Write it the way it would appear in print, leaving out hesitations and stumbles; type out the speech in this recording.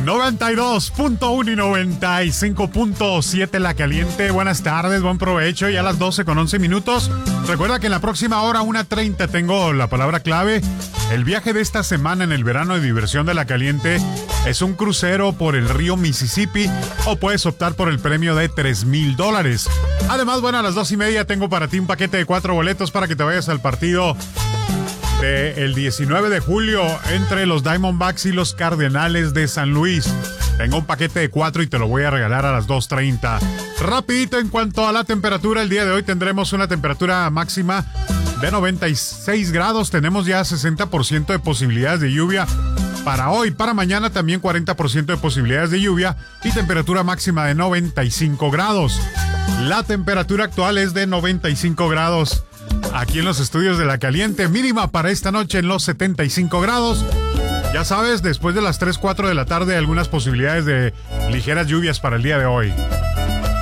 92.1 y 95.7 La Caliente. Buenas tardes, buen provecho. Ya a las 12:11. Recuerda que en la próxima hora, 1:30, tengo la palabra clave. El viaje de esta semana en el verano de diversión de La Caliente es un crucero por el río Mississippi, o puedes optar por el premio de $3,000. Además, bueno, a las 2:30 tengo para ti un paquete de 4 boletos para que te vayas al partido el 19 de julio entre los Diamondbacks y los Cardenales de San Luis. Tengo un paquete de 4 y te lo voy a regalar a las 2:30. Rapidito, en cuanto a la temperatura, el día de hoy tendremos una temperatura máxima de 96 grados. Tenemos ya 60% de posibilidades de lluvia para hoy. Para mañana también 40% de posibilidades de lluvia y temperatura máxima de 95 grados. La temperatura actual es de 95 grados. Aquí en los estudios de La Caliente, mínima para esta noche en los 75 grados. Ya sabes, después de las 3, 4 de la tarde, algunas posibilidades de ligeras lluvias para el día de hoy.